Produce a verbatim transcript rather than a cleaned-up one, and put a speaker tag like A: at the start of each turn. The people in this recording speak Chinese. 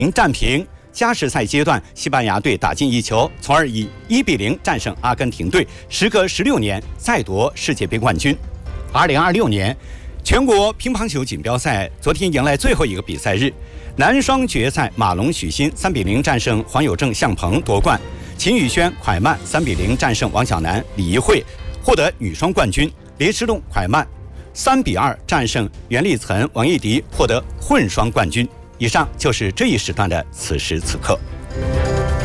A: 战平。加时赛阶段，西班牙队打进一球，从而以一比零战胜阿根廷队，时隔十六年再夺世界杯冠军。二零二六年全国乒乓球锦标赛昨天迎来最后一个比赛日，男双决赛，马龙、许昕三比零战胜黄有正、向鹏夺冠，秦宇轩、蒯曼三比零战胜王晓楠、李怡慧，获得女双冠军。林诗栋、蒯曼三比二战胜袁立岑、王艺迪，获得混双冠军。以上就是这一时段的此时此刻。